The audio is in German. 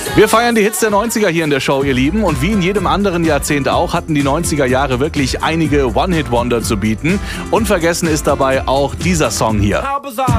Wir feiern die Hits der 90er hier in der Show, ihr Lieben. Und wie in jedem anderen Jahrzehnt auch, hatten die 90er Jahre wirklich einige One-Hit-Wonder zu bieten. Unvergessen ist dabei auch dieser Song hier.